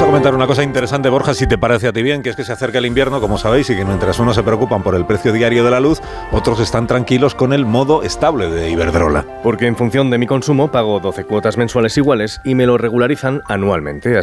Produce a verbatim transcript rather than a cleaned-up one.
comentar una cosa interesante, Borja, si te parece a ti bien, que es que se acerca el invierno, como sabéis, y que mientras unos se preocupan por el precio diario de la luz, otros están tranquilos con el modo estable de Iberdrola. Porque en función de mi consumo pago doce cuotas mensuales iguales y me lo regularizan anualmente.